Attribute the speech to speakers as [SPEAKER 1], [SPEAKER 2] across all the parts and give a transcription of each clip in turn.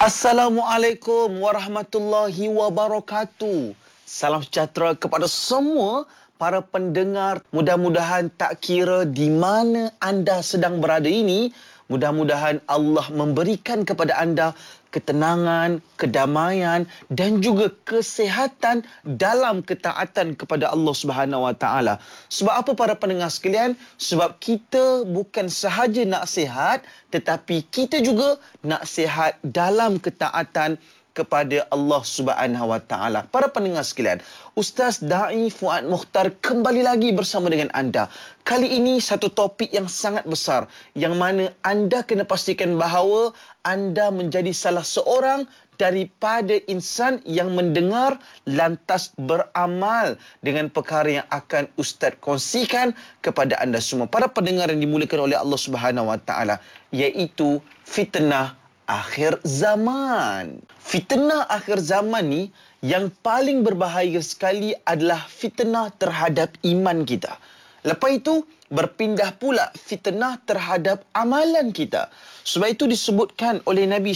[SPEAKER 1] Assalamualaikum warahmatullahi wabarakatuh. Salam sejahtera kepada semua para pendengar. Mudah-mudahan tak kira di mana anda sedang berada ini, mudah-mudahan Allah memberikan kepada anda ketenangan, kedamaian dan juga kesihatan dalam ketaatan kepada Allah Subhanahu Wa Taala. Sebab apa para pendengar sekalian? Sebab kita bukan sahaja nak sihat, tetapi kita juga nak sihat dalam ketaatan kepada Allah Subhanahu Wa Taala. Para pendengar sekalian, Ustaz Da'i Fuad Mukhtar kembali lagi bersama dengan anda. Kali ini satu topik yang sangat besar, yang mana anda kena pastikan bahawa anda menjadi salah seorang daripada insan yang mendengar lantas beramal dengan perkara yang akan Ustaz kongsikan kepada anda semua. Para pendengar yang dimuliakan oleh Allah Subhanahu Wa Taala, iaitu fitnah akhir zaman. Fitnah akhir zaman ni yang paling berbahaya sekali adalah fitnah terhadap iman kita. Lepas itu berpindah pula fitnah terhadap amalan kita. Sebab itu disebutkan oleh Nabi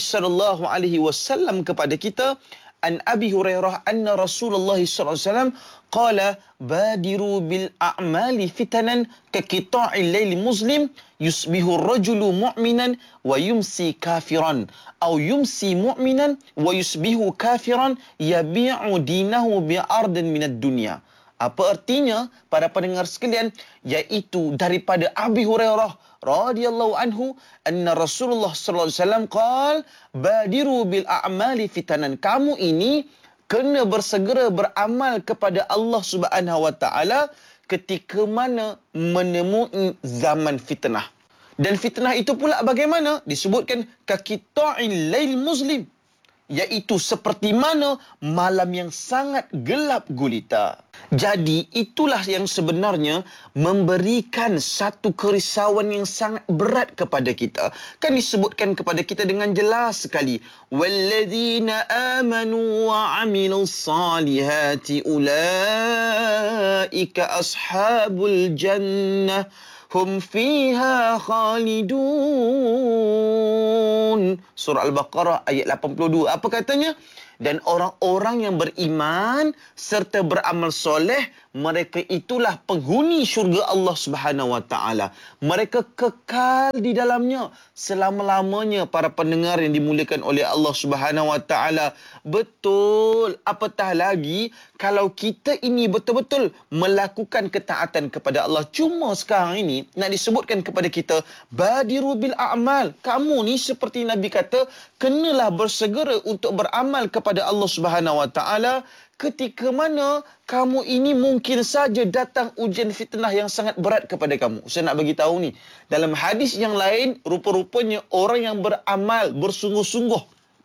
[SPEAKER 1] SAW kepada kita, an Abi Hurairah anna Rasulullah SAW qala badiru bil a'mali fitanan ka qita'il laili muslim yusbihu ar-rajulu mu'minan wa yumsi kafiran aw yumsi mu'minan wa yusbihu kafiran yabi'u dinahu bi'ardin minad dunya. Apa artinya para pendengar sekalian? Iaitu daripada Abi Hurairah radhiyallahu anhu anna Rasulullah sallallahu alaihi wasallam qala badiru bil a'mali fitanan. Kamu ini kena bersegera beramal kepada Allah Subhanahu Wa Taala ketika mana menemui zaman fitnah. Dan fitnah itu pula bagaimana? Disebutkan kaqita'il lail muslim, iaitu seperti mana malam yang sangat gelap gulita. Jadi itulah yang sebenarnya memberikan satu kerisauan yang sangat berat kepada kita. Kan disebutkan kepada kita dengan jelas sekali, walladzina amanu wa amilus salihati ulaika ashabul jannah hum fiha khalidun. Surah Al-Baqarah ayat 82. Apa katanya? Dan orang-orang yang beriman serta beramal soleh, mereka itulah penghuni syurga Allah Subhanahu Wa Taala. Mereka kekal di dalamnya selama-lamanya. Para pendengar yang dimuliakan oleh Allah Subhanahu Wa Taala, betul, apatah lagi kalau kita ini betul-betul melakukan ketaatan kepada Allah. Cuma sekarang ini nak disebutkan kepada kita, badiru bil a'mal. Kamu ni seperti Nabi kata, kenalah bersegera untuk beramal kepada Allah Subhanahu Wa Taala ketika mana kamu ini mungkin saja datang ujian fitnah yang sangat berat kepada kamu. Saya nak bagi tahu ni, dalam hadis yang lain, rupa-rupanya orang yang beramal bersungguh-sungguh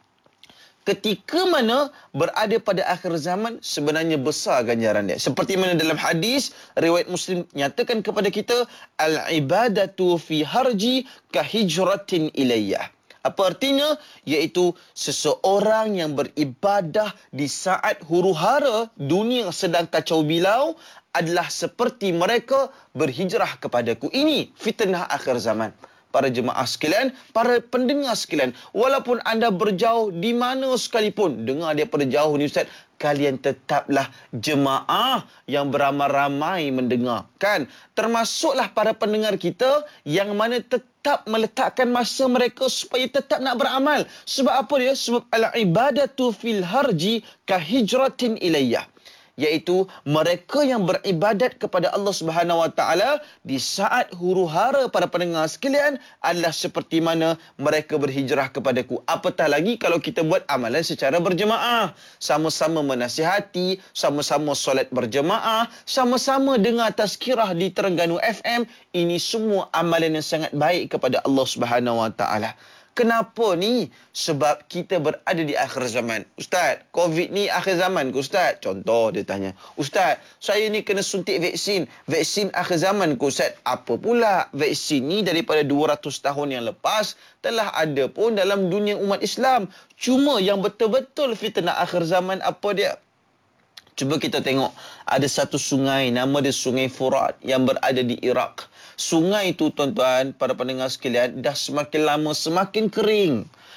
[SPEAKER 1] ketika mana berada pada akhir zaman sebenarnya besar ganjaran dia. Seperti mana dalam hadis riwayat Muslim nyatakan kepada kita, al-ibadatu fi harji ka hijratin ilayya. Apa artinya? Iaitu seseorang yang beribadah di saat huru-hara dunia sedang kacau bilau adalah seperti mereka berhijrah kepadaku. Ini fitnah akhir zaman. Para jemaah sekalian, para pendengar sekalian, walaupun anda berjauh di mana sekalipun, dengar daripada jauh ni Ustaz, kalian tetaplah jemaah yang beramai-ramai mendengar. Kan? Termasuklah para pendengar kita yang mana tetap meletakkan masa mereka supaya tetap nak beramal. Sebab apa dia? Sebab al-ibadatu fil harji ka hijratin ilayya. Iaitu mereka yang beribadat kepada Allah Subhanahu Wa Taala di saat huru-hara para pendengar sekalian adalah seperti mana mereka berhijrah kepadaku. Apatah lagi kalau kita buat amalan secara berjemaah, sama-sama menasihati, sama-sama solat berjemaah, sama-sama dengar tazkirah di Terengganu FM. Ini semua amalan yang sangat baik kepada Allah Subhanahu Wa Taala. Kenapa ni? Sebab kita berada di akhir zaman. Ustaz, COVID ni akhir zaman ke Ustaz? Contoh dia tanya, Ustaz, saya ni kena suntik vaksin. Vaksin akhir zaman ke Ustaz? Apa pula? Vaksin ni daripada 200 tahun yang lepas telah ada pun dalam dunia umat Islam. Cuma yang betul-betul fitnah akhir zaman apa dia? Cuba kita tengok. Ada satu sungai, nama dia Sungai Furat yang berada di Iraq. Sungai itu tuan-tuan, para pendengar sekalian, dah semakin lama semakin kering.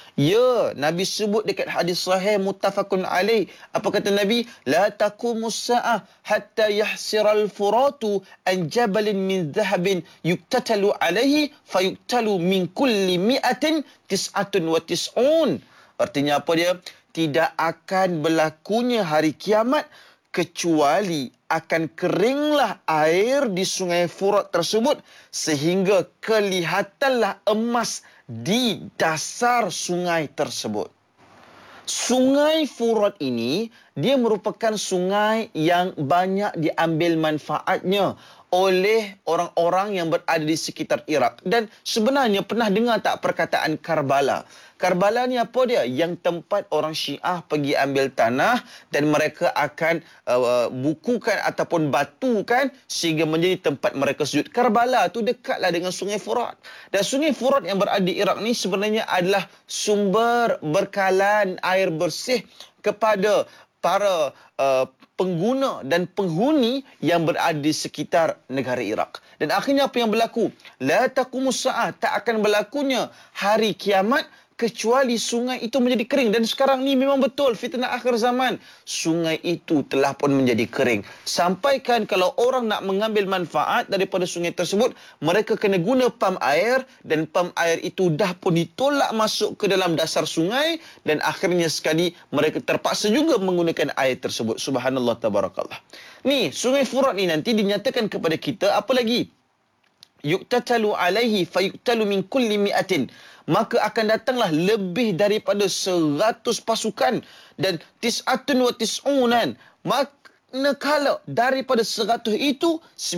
[SPEAKER 1] Ya, Nabi sebut dekat hadis sahih muttafaqun alaih. Apa kata Nabi? La taqumus sa'ah hatta yahsiral furatu an jabalin min dhahabin yuktatalu alaihi fayuktalu min kulli mi'atin tis'atun wa tis'un. Artinya apa dia? Tidak akan berlakunya hari kiamat kecuali akan keringlah air di sungai Furat tersebut sehingga kelihatanlah emas di dasar sungai tersebut. Sungai Furat ini, dia merupakan sungai yang banyak diambil manfaatnya oleh orang-orang yang berada di sekitar Iraq. Dan sebenarnya pernah dengar tak perkataan Karbala? Karbala ni apa dia? Yang tempat orang Syiah pergi ambil tanah dan mereka akan bukukan ataupun batukan sehingga menjadi tempat mereka sujud. Karbala tu dekatlah dengan Sungai Furat. Dan Sungai Furat yang berada di Iraq ni sebenarnya adalah sumber berkalan air bersih kepada para pengguna dan penghuni yang berada di sekitar negara Iraq. Dan akhirnya apa yang berlaku? La taqumus sa'ah, tak akan berlakunya hari kiamat kecuali sungai itu menjadi kering. Dan sekarang ni memang betul fitnah akhir zaman. Sungai itu telah pun menjadi kering. Sampaikan kalau orang nak mengambil manfaat daripada sungai tersebut, mereka kena guna pam air dan pam air itu dah pun ditolak masuk ke dalam dasar sungai dan akhirnya sekali mereka terpaksa juga menggunakan air tersebut. Subhanallah tabarakallah. Ni, Sungai Furat ni nanti dinyatakan kepada kita apa lagi? Yuktatalu alaihi fayuktalu min kulli mi'atin. Maka akan datanglah lebih daripada 100 pasukan dan tis'atun wa tis'unan. Manakala daripada 100 itu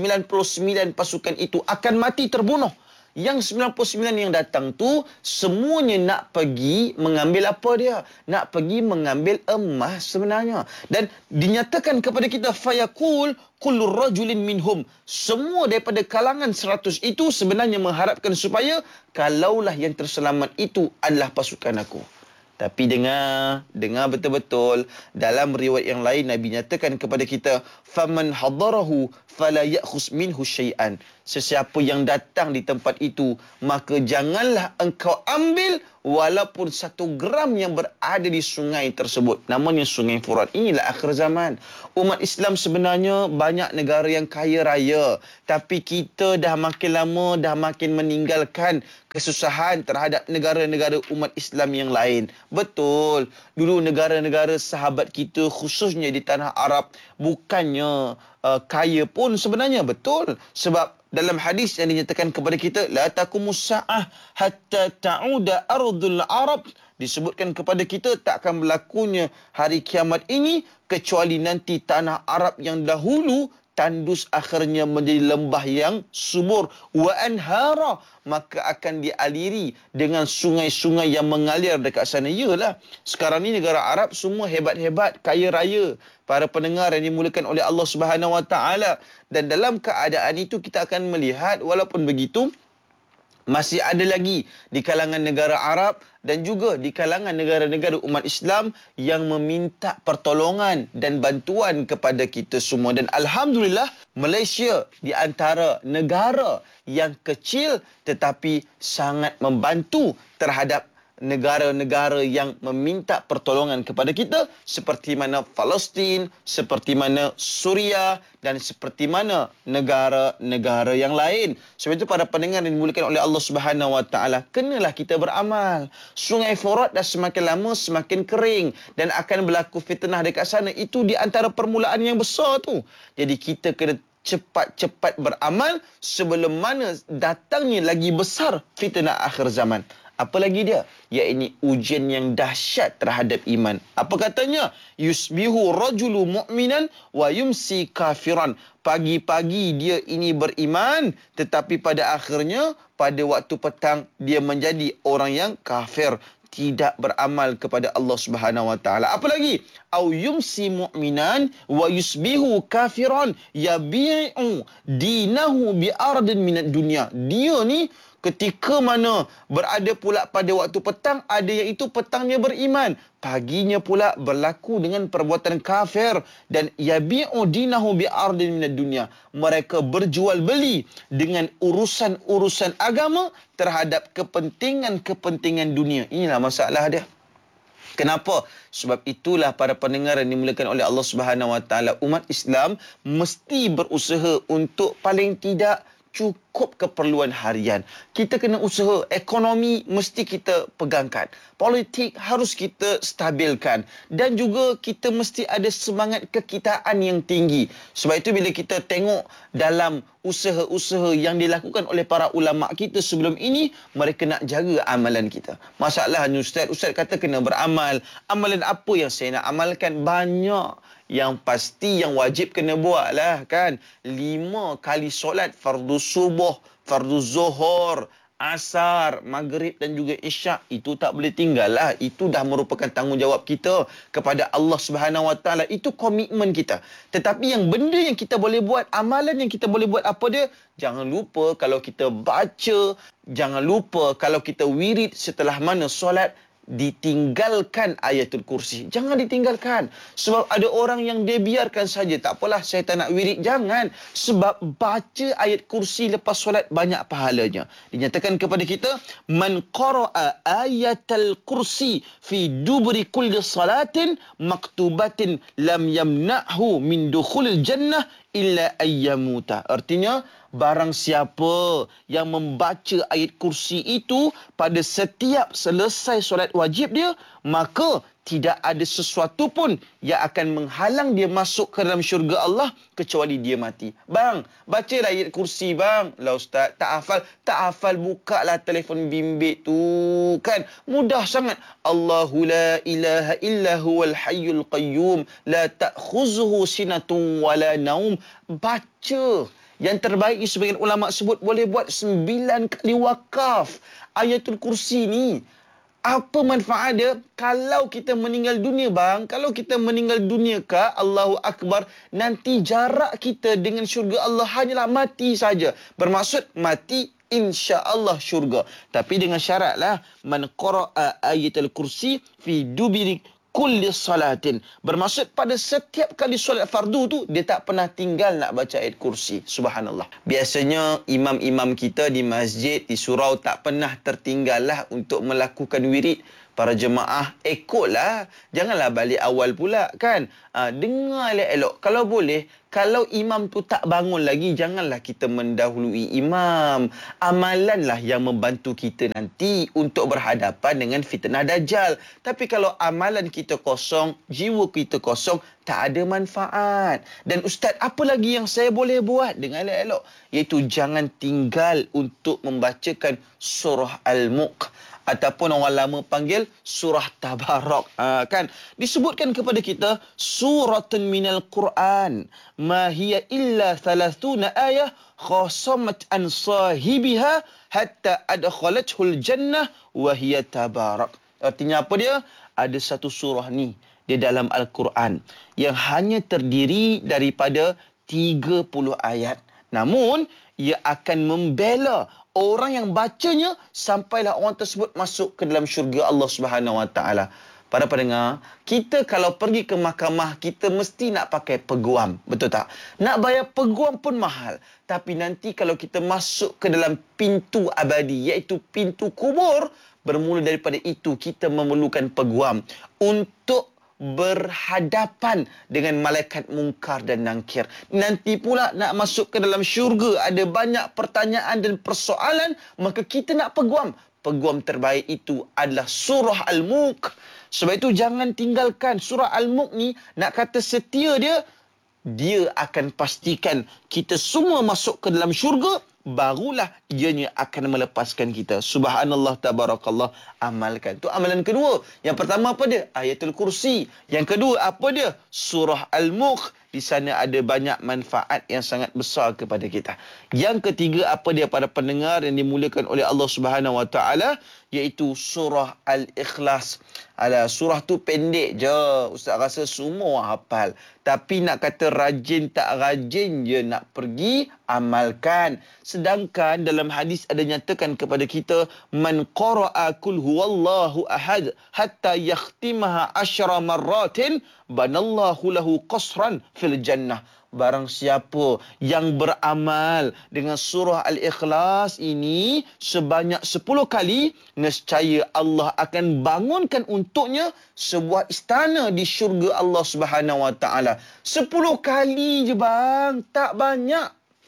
[SPEAKER 1] 99 pasukan itu akan mati terbunuh. Yang 99 yang datang tu semuanya nak pergi mengambil apa dia? Nak pergi mengambil emas sebenarnya. Dan dinyatakan kepada kita fayaqul kullu rajulin minhum. Semua daripada kalangan 100 itu sebenarnya mengharapkan supaya kalaulah yang terselamat itu adalah pasukan aku. Tapi dengar betul-betul. Dalam riwayat yang lain Nabi nyatakan kepada kita, faman hadarahu fala ya'khus minhu syai'an. Sesiapa yang datang di tempat itu, maka janganlah engkau ambil walaupun 1 gram yang berada di sungai tersebut. Namanya Sungai Furat. Inilah akhir zaman. Umat Islam sebenarnya banyak negara yang kaya raya. Tapi kita dah makin lama, dah makin meninggalkan kesusahan terhadap negara-negara umat Islam yang lain. Betul. Dulu negara-negara sahabat kita khususnya di tanah Arab bukannya kaya pun sebenarnya. Betul. Sebab dalam hadis yang dinyatakan kepada kita, la taqumus sa'ah hatta ta'uda ardul Arab, disebutkan kepada kita tak akan berlakunya hari kiamat ini kecuali nanti tanah Arab yang dahulu tandus akhirnya menjadi lembah yang subur, wa anhara, maka akan dialiri dengan sungai-sungai yang mengalir dekat sana. Yalah, sekarang ni negara Arab semua hebat-hebat, kaya raya. Para pendengar yang dimulakan oleh Allah Subhanahu Wa Taala, dan dalam keadaan itu kita akan melihat walaupun begitu masih ada lagi di kalangan negara Arab dan juga di kalangan negara-negara umat Islam yang meminta pertolongan dan bantuan kepada kita semua. Dan Alhamdulillah, Malaysia di antara negara yang kecil tetapi sangat membantu terhadap negara-negara yang meminta pertolongan kepada kita, seperti mana Palestin, seperti mana Suria dan seperti mana negara-negara yang lain. Sebab itu para pendengar yang dimulakan oleh Allah Subhanahu Wa Taala, kenalah kita beramal. Sungai Furat dah semakin lama semakin kering dan akan berlaku fitnah dekat sana. Itu di antara permulaan yang besar tu. Jadi kita kena cepat-cepat beramal sebelum mana datangnya lagi besar fitnah akhir zaman. Apa lagi dia? Iaitu ujian yang dahsyat terhadap iman. Apa katanya? Yusbihu rajulu mu'minan wa yumsi kafiran. Pagi-pagi dia ini beriman, tetapi pada akhirnya, pada waktu petang, dia menjadi orang yang kafir. Tidak beramal kepada Allah Subhanahu Wa Taala. Apa lagi? Au yumsi mu'minan wa yusbihu kafiran yabi'u dinahu bi ardin minad dunya. Dia ni Ketika mana berada pula pada waktu petang, ada yang itu petangnya beriman, paginya pula berlaku dengan perbuatan kafir. Dan yabi'u dinahu bi'ardin minad dunya. Mereka berjual beli dengan urusan-urusan agama terhadap kepentingan-kepentingan dunia. Inilah masalah dia. Kenapa? Sebab itulah para pendengar yang dimuliakan oleh Allah Subhanahu Wa Taala, umat Islam mesti berusaha untuk paling tidak cukup keperluan harian. Kita kena usaha, ekonomi mesti kita pegangkan. Politik harus kita stabilkan. Dan juga kita mesti ada semangat kekitaan yang tinggi. Sebab itu bila kita tengok dalam usaha-usaha yang dilakukan oleh para ulama kita sebelum ini, mereka nak jaga amalan kita. Masalahnya Ustaz kata kena beramal. Amalan apa yang saya nak amalkan? Banyak. Yang pasti yang wajib kena buat lah kan. 5 kali solat fardu subuh, fardu zuhur, asar, maghrib dan juga isyak. Itu tak boleh tinggal lah. Itu dah merupakan tanggungjawab kita kepada Allah Subhanahu Wa Taala. Itu komitmen kita. Tetapi yang benda yang kita boleh buat, amalan yang kita boleh buat apa dia? Jangan lupa kalau kita baca, jangan lupa kalau kita wirid setelah mana solat, ditinggalkan ayatul kursi. Jangan ditinggalkan. Sebab ada orang yang dia biarkan saja. Tak apalah, saya tak nak wirid. Jangan. Sebab baca ayat kursi lepas solat banyak pahalanya. Dinyatakan kepada kita, man qara'a ayatul kursi fi dubri kulli salatin maktubatin lam yamna'hu min dukhulil jannah illa ayyamuta. Artinya, barang siapa yang membaca ayat kursi itu pada setiap selesai solat wajib dia, maka tidak ada sesuatu pun yang akan menghalang dia masuk ke dalam syurga Allah kecuali dia mati. Bang, bacalah ayat kursi bang. Lah Ustaz, tak hafal, bukalah telefon bimbit tu kan. Mudah sangat. Allahu la ilaha illa huwal hayyul qayyum la ta'khuzuhu sinatun wala naum. Baca. Yang terbaik sebagian ulama sebut boleh buat 9 kali wakaf ayatul kursi ni. Apa manfaat dia? Kalau kita meninggal dunia bang, kalau kita meninggal dunia kah, Allahu Akbar, nanti jarak kita dengan syurga Allah hanyalah mati saja. Bermaksud mati insya-Allah syurga. Tapi dengan syaratlah, man qara'a ayatul kursi fi dubiri kulli salatin. Bermaksud pada setiap kali solat fardu tu, dia tak pernah tinggal nak baca ayat kursi. Subhanallah. Biasanya imam-imam kita di masjid, di surau tak pernah tertinggallah untuk melakukan wirid. Para jemaah ikutlah. Janganlah balik awal pula kan. Dengar elok-elok. Kalau boleh, kalau imam tu tak bangun lagi, janganlah kita mendahului imam. Amalanlah yang membantu kita nanti untuk berhadapan dengan fitnah Dajjal. Tapi kalau amalan kita kosong, jiwa kita kosong, tak ada manfaat. Dan Ustaz, apa lagi yang saya boleh buat? Dengar elok-elok. Iaitu jangan tinggal untuk membacakan surah Al-Mulk. Ataupun orang lama panggil surah Tabarak. Kan? Disebutkan kepada kita, suratun minal Quran. Ma hiya illa 30 ayah khasamat an sahibiha hatta adkhalathul jannah wa hiya Tabarak. Artinya apa dia? Ada satu surah ni di dalam Al-Quran yang hanya terdiri daripada 30 ayat. Namun, ia akan membela orang yang bacanya sampailah orang tersebut masuk ke dalam syurga Allah Subhanahu Wa Taala. Para pendengar, kita kalau pergi ke mahkamah, kita mesti nak pakai peguam. Betul tak? Nak bayar peguam pun mahal. Tapi nanti kalau kita masuk ke dalam pintu abadi, iaitu pintu kubur, bermula daripada itu kita memerlukan peguam untuk berhadapan dengan malaikat mungkar dan nangkir. Nanti pula nak masuk ke dalam syurga, ada banyak pertanyaan dan persoalan, maka kita nak peguam. Peguam terbaik itu adalah surah Al-Mulk. Sebab itu jangan tinggalkan surah Al-Mulk ni. Nak kata setia dia akan pastikan kita semua masuk ke dalam syurga, barulah ianya akan melepaskan kita. Subhanallah, tabarakallah. Amalkan. Itu amalan kedua. Yang pertama apa dia? Ayatul kursi. Yang kedua apa dia? Surah Al-Mulk. Di sana ada banyak manfaat yang sangat besar kepada kita. Yang ketiga apa dia para pendengar yang dimuliakan oleh Allah Subhanahu Wa Taala, iaitu surah Al-Ikhlas. Alah, surah tu pendek je. Ustaz rasa semua hafal. Tapi nak kata rajin tak rajin je nak pergi amalkan. Sedangkan dalam hadis ada nyatakan kepada kita, man qara'a kul huwallahu ahad hatta yakhtimaha 10 marratin banallahu lahu qasran fil jannah. Barang siapa yang beramal dengan surah Al-Ikhlas ini sebanyak 10 kali, nescaya Allah akan bangunkan untuknya sebuah istana di syurga Allah Subhanahu Wa Taala. 10 kali je bang, tak banyak.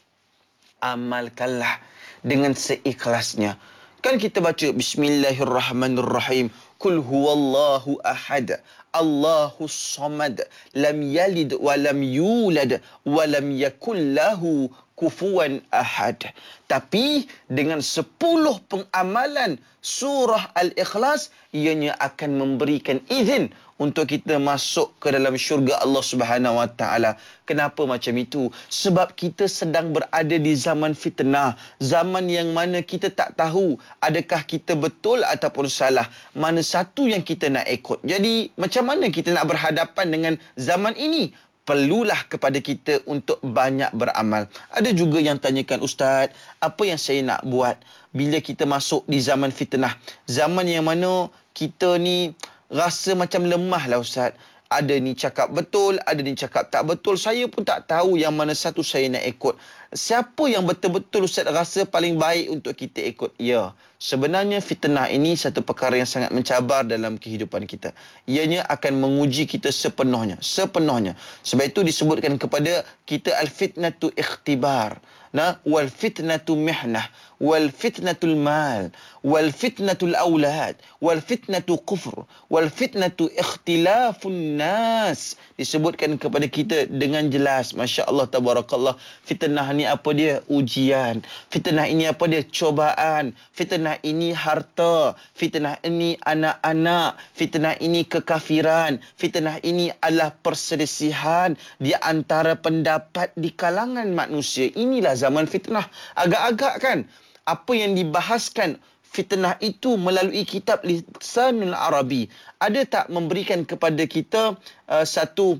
[SPEAKER 1] Amalkanlah dengan seikhlasnya. Kan kita baca Bismillahirrahmanirrahim. Kul huwallahu ahad. Allahus samad. Lam yalid wa lam yulad wa lam yakul lahu kufuwan ahad. Tapi dengan 10 pengamalan surah Al-Ikhlas, ianya akan memberikan izin untuk kita masuk ke dalam syurga Allah Subhanahu Wa Taala. Kenapa macam itu? Sebab kita sedang berada di zaman fitnah, zaman yang mana kita tak tahu adakah kita betul ataupun salah, mana satu yang kita nak ikut. Jadi macam mana kita nak berhadapan dengan zaman ini? Perlulah kepada kita untuk banyak beramal. Ada juga yang tanyakan, Ustaz, apa yang saya nak buat bila kita masuk di zaman fitnah? Zaman yang mana kita ni rasa macam lemah lah Ustaz. Ada ni cakap betul, ada ni cakap tak betul. Saya pun tak tahu yang mana satu saya nak ikut. Siapa yang betul-betul Ustaz rasa paling baik untuk kita ikut? Ya, sebenarnya fitnah ini satu perkara yang sangat mencabar dalam kehidupan kita. Ianya akan menguji kita sepenuhnya. Sebab itu disebutkan kepada kita al-fitnatu ikhtibar. Wal fitnatu mihnah, wal fitnatul mal, wal fitnatul aulad, wal fitnatu kufr, wal fitnatu ikhtilafun nas. Disebutkan kepada kita dengan jelas, masya-Allah tabarakallah, fitnah ni apa dia? Ujian. Fitnah ini apa dia? Cobaan. Fitnah ini harta, fitnah ini anak-anak, fitnah ini kekafiran, fitnah ini adalah perselisihan di antara pendapat di kalangan manusia. Inilah zaman fitnah. Agak-agak kan apa yang dibahaskan fitnah itu melalui kitab Lisanul Arabi, ada tak memberikan kepada kita satu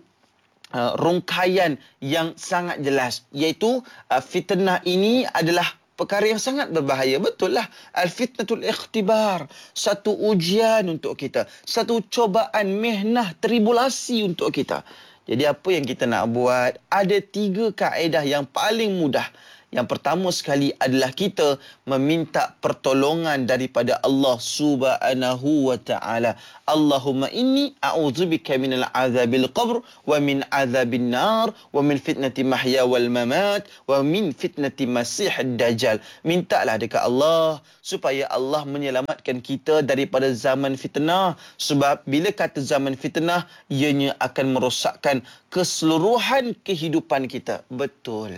[SPEAKER 1] rungkaian yang sangat jelas, iaitu fitnah ini adalah perkara yang sangat berbahaya. Betul lah. Al-fitnatul ikhtibar. Satu ujian untuk kita. Satu cobaan, mihnah, tribulasi untuk kita. Jadi apa yang kita nak buat? Ada 3 kaedah yang paling mudah. Yang pertama sekali adalah kita meminta pertolongan daripada Allah Subhanahu wa Ta'ala. Allahumma inni a'udzubika minal azabil qabr wa min azabin nar wa min fitnati mahya wal mamat wa min fitnati masihid dajjal. Mintalah dekat Allah supaya Allah menyelamatkan kita daripada zaman fitnah. Sebab bila kata zaman fitnah, ianya akan merosakkan keseluruhan kehidupan kita. Betul.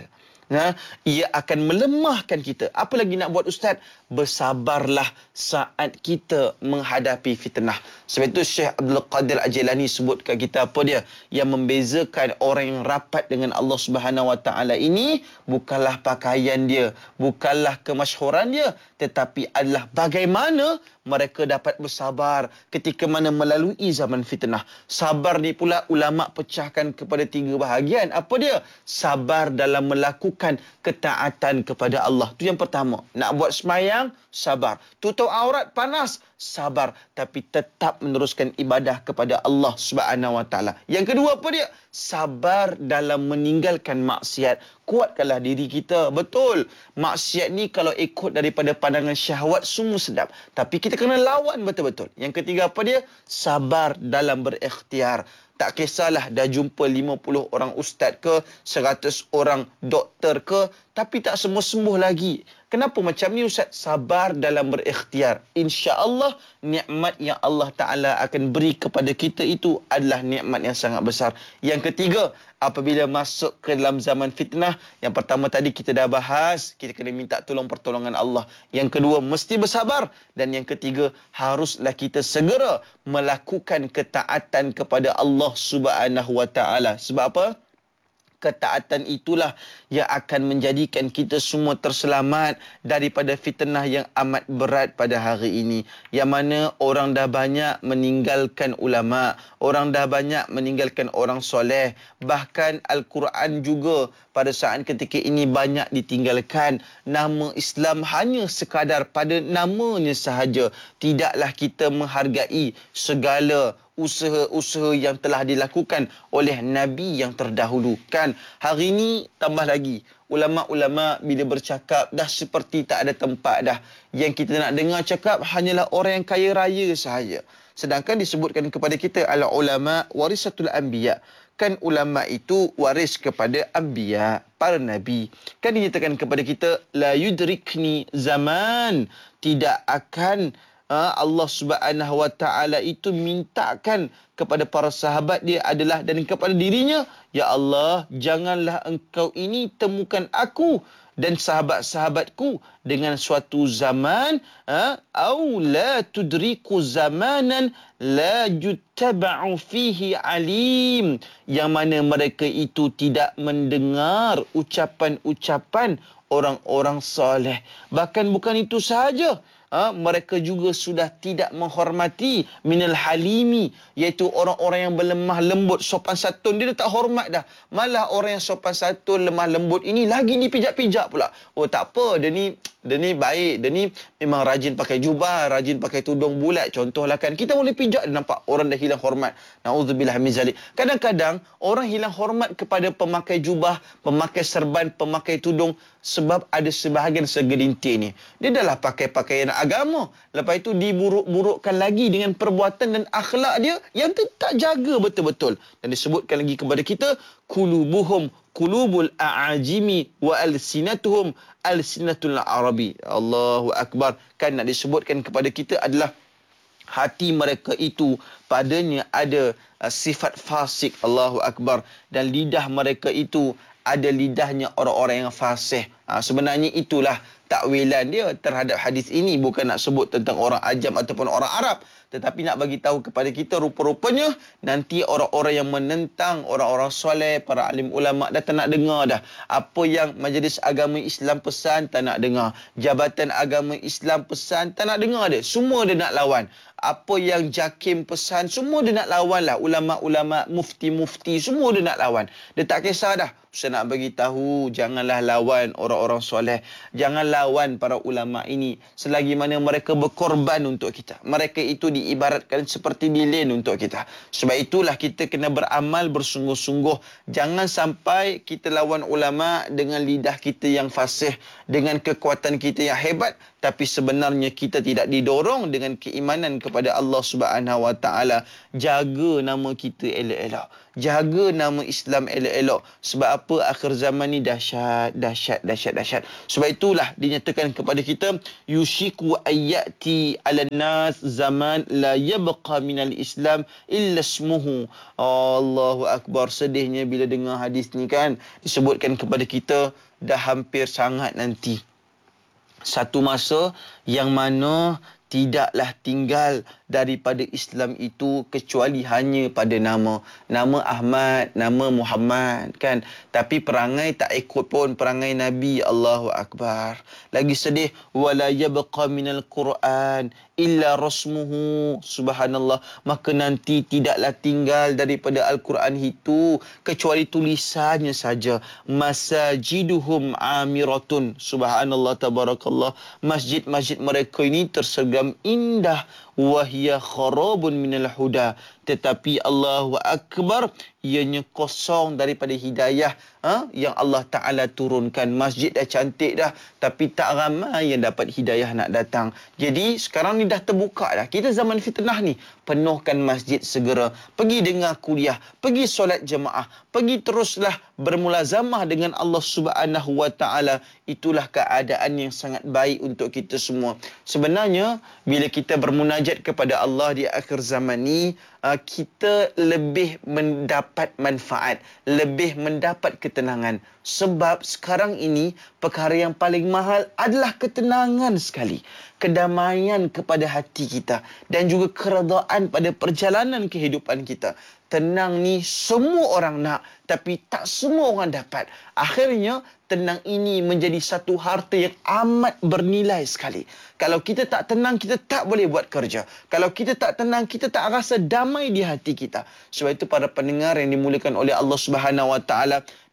[SPEAKER 1] Ia akan melemahkan kita. Apa lagi nak buat Ustaz? Bersabarlah saat kita menghadapi fitnah. Sebab itu Syekh Abdul Qadir Al-Jilani sebut kat kita apa dia? Yang membezakan orang yang rapat dengan Allah Subhanahu Wa Taala ini bukanlah pakaian dia, bukanlah kemasyhuran dia, tetapi adalah bagaimana mereka dapat bersabar ketika mana melalui zaman fitnah. Sabar ni pula ulama pecahkan kepada 3 bahagian. Apa dia? Sabar dalam melakukan ketaatan kepada Allah. Itu yang pertama. Nak buat semayang, sabar. Tutup aurat panas, sabar. Tapi tetap meneruskan ibadah kepada Allah Subhanahu Wa Taala. Yang kedua apa dia? Sabar dalam meninggalkan maksiat. Kuatkanlah diri kita. Betul. Maksiat ni kalau ikut daripada pandangan syahwat semua sedap. Tapi kita kena lawan betul-betul. Yang ketiga apa dia? Sabar dalam berikhtiar. Tak kisahlah dah jumpa 50 orang ustaz ke, 100 orang doktor ke, tapi tak sembuh-sembuh lagi. Kenapa macam ni Ustaz? Sabar dalam berikhtiar. InsyaAllah nikmat yang Allah Ta'ala akan beri kepada kita itu adalah nikmat yang sangat besar. Yang ketiga, apabila masuk ke dalam zaman fitnah, yang pertama tadi kita dah bahas, kita kena minta pertolongan Allah. Yang kedua, mesti bersabar. Dan yang ketiga, haruslah kita segera melakukan ketaatan kepada Allah Subhanahu Wa Ta'ala. Sebab apa? Ketaatan itulah yang akan menjadikan kita semua terselamat daripada fitnah yang amat berat pada hari ini. Yang mana orang dah banyak meninggalkan ulama, orang dah banyak meninggalkan orang soleh. Bahkan Al-Quran juga pada saat ketika ini banyak ditinggalkan. Nama Islam hanya sekadar pada namanya sahaja. Tidaklah kita menghargai segala usaha-usaha yang telah dilakukan oleh Nabi yang terdahulu. Kan, hari ini tambah lagi, ulama-ulama bila bercakap dah seperti tak ada tempat dah. Yang kita nak dengar cakap hanyalah orang yang kaya raya sahaja. Sedangkan disebutkan kepada kita al-ulama warisatul anbiya. Kan ulama itu waris kepada anbiya, para nabi. Kan dinyatakan kepada kita la yudrikni zaman, tidak akan Allah Subhanahu Wa Taala itu mintakan kepada para sahabat dia adalah dan kepada dirinya, ya Allah, janganlah engkau ini temukan aku dan sahabat-sahabatku dengan suatu zaman au la tudriku zamanan la juttaba'u fihi alim, yang mana mereka itu tidak mendengar ucapan-ucapan orang-orang soleh. Bahkan bukan itu sahaja, mereka juga sudah tidak menghormati minal halimi, iaitu orang-orang yang berlemah lembut, sopan santun. Dia dah tak hormat dah. Malah orang yang sopan santun, lemah lembut ini lagi dipijak-pijak pula. Oh, tak apa, dia ni baik, dia ni memang rajin pakai jubah, rajin pakai tudung bulat. Contohlah kan, kita boleh pijak, dia nampak orang dah hilang hormat. Na'udzubillah min zalik. Kadang-kadang orang hilang hormat kepada pemakai jubah, pemakai serban, pemakai tudung sebab ada sebahagian segelintir ni, dia dah lah pakai pakaian agama, lepas itu diburuk-burukkan lagi dengan perbuatan dan akhlak dia yang tak jaga betul-betul. Dan disebutkan lagi kepada kita, qulubuhum qulubul a'ajimi wa alsinatuhum alsinatul arabi. Allahu akbar. Kan nak disebutkan kepada kita adalah hati mereka itu padanya ada sifat fasik. Allahu akbar. Dan lidah mereka itu ada lidahnya orang-orang yang fasih. Sebenarnya itulah takwilan dia terhadap hadis ini. Bukan nak sebut tentang orang ajam ataupun orang Arab, tetapi nak bagi tahu kepada kita rupa-rupanya nanti orang-orang yang menentang orang-orang soleh, para alim ulama dah tak nak dengar dah. Apa yang Majlis Agama Islam pesan tak nak dengar. Jabatan Agama Islam pesan tak nak dengar dia. Semua dia nak lawan. Apa yang JAKIM pesan semua dia nak lawan lah. Ulama-ulama, mufti-mufti semua dia nak lawan. Dia tak kisah dah. Saya nak bagi tahu, janganlah lawan orang-orang soleh. Jangan lawan para ulama ini selagi mana mereka berkorban untuk kita. Mereka itu diibaratkan seperti lilin untuk kita. Sebab itulah kita kena beramal bersungguh-sungguh. Jangan sampai kita lawan ulama dengan lidah kita yang fasih, dengan kekuatan kita yang hebat, tapi sebenarnya kita tidak didorong dengan keimanan kepada Allah Subhanahu Wa Taala. Jaga nama kita elok-elok. Jaga nama Islam elok-elok. Sebab apa? Akhir zaman ni dahsyat. Sebab itulah dinyatakan kepada kita, yushiku ayyati 'alan nas zaman la yabqa minal Islam illa ismuhu. Allahu akbar. Sedihnya bila dengar hadis ni kan, disebutkan kepada kita dah hampir sangat nanti satu masa yang mana tidaklah tinggal daripada Islam itu kecuali hanya pada nama. Nama Ahmad, nama Muhammad kan. Tapi perangai tak ikut pun perangai Nabi. Allahu akbar. Lagi sedih, wala yabqa minal Quran illa rasmuhu. Subhanallah. Maka nanti tidaklah tinggal daripada Al-Quran itu kecuali tulisannya saja. Masajiduhum amiratun. Subhanallah tabarakallah. Masjid-masjid mereka ini tersergam indah, wahia kharabun minal huda, tetapi Allahu akbar, ianya kosong daripada hidayah yang Allah Ta'ala turunkan. Masjid dah cantik dah, tapi tak ramai yang dapat hidayah nak datang. Jadi sekarang ni dah terbuka dah. Kita zaman fitnah ni, penuhkan masjid segera. Pergi dengar kuliah, pergi solat jemaah, pergi teruslah bermulazamah dengan Allah Subhanahu Wa Ta'ala. Itulah keadaan yang sangat baik untuk kita semua. Sebenarnya bila kita bermunajat kepada Allah di akhir zaman ni, kita lebih mendapat manfaat, lebih mendapat ketenangan. Sebab sekarang ini perkara yang paling mahal adalah ketenangan sekali. Kedamaian kepada hati kita dan juga keredaan pada perjalanan kehidupan kita. Tenang ni semua orang nak, tapi tak semua orang dapat. Akhirnya tenang ini menjadi satu harta yang amat bernilai sekali. Kalau kita tak tenang, kita tak boleh buat kerja. Kalau kita tak tenang, kita tak rasa damai di hati kita. Sebab itu para pendengar yang dimuliakan oleh Allah Subhanahu Wa Taala,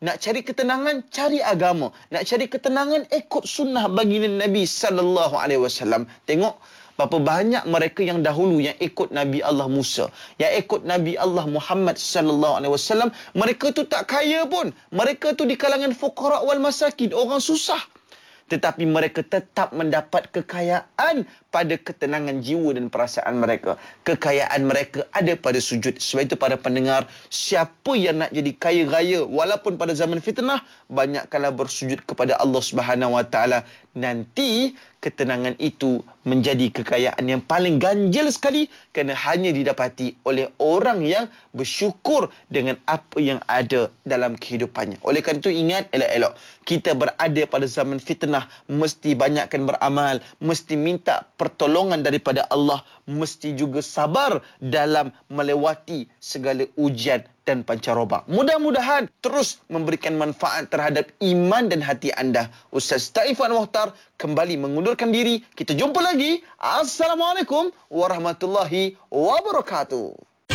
[SPEAKER 1] Nak cari ketenangan, cari agama. Nak cari ketenangan, ikut sunnah baginda Nabi sallallahu alaihi wasallam. Tengok berapa banyak mereka yang dahulu yang ikut Nabi Allah Musa, yang ikut Nabi Allah Muhammad sallallahu alaihi wasallam, mereka tu tak kaya pun. Mereka tu di kalangan fuqara wal masakin, orang susah. Tetapi mereka tetap mendapat kekayaan pada ketenangan jiwa dan perasaan mereka. Kekayaan mereka ada pada sujud. Sebab itu para pendengar, siapa yang nak jadi kaya raya walaupun pada zaman fitnah, banyakkanlah bersujud kepada Allah Subhanahu Wa Taala. Nanti ketenangan itu menjadi kekayaan yang paling ganjil sekali kerana hanya didapati oleh orang yang bersyukur dengan apa yang ada dalam kehidupannya. Oleh kerana itu ingat elok-elok, kita berada pada zaman fitnah, mesti banyakkan beramal, mesti minta pertolongan daripada Allah, mesti juga sabar dalam melewati segala ujian dan pancaroba. Mudah-mudahan terus memberikan manfaat terhadap iman dan hati anda. Ustaz Taifan Mohtar kembali mengundurkan diri. Kita jumpa lagi. Assalamualaikum warahmatullahi wabarakatuh.